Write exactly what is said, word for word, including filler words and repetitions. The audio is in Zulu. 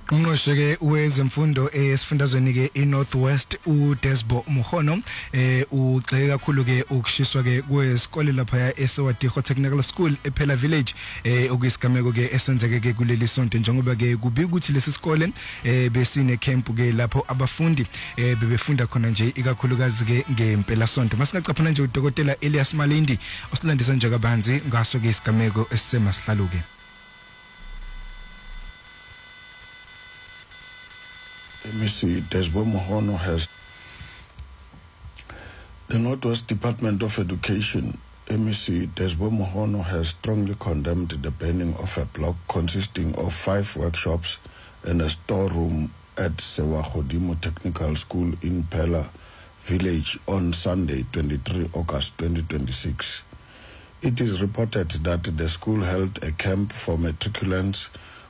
Ungqongqoshe wezemfundo esifundazweni ke iNorthwest uDesbo Muhono eh ugxeke kakhulu ke ukushiswa ke kwesikole lapha eSewadigo Technical School ePhela Village eh okuyisigameko ke esenzeke ke kuleli sonto njengoba ke kubika ukuthi lesi sikole eh besine camp ke lapho abafundi eh bebefunda khona nje ikakhulukazi ke ngempela sonto. Masingaqaphana nje uDokotela Elias Malindi osilandisa nje kabanzi ngaso ke isigameko esisemasihlaluke. M E C Desbo Muhono has the Northwest Department of Education. M E C Desbo Muhono has strongly condemned the burning of a block consisting of five workshops and a storeroom at Sewagodimo Technical School in Phela Village on Sunday, twenty-third August twenty twenty-six. It is reported that the school held a camp for matriculants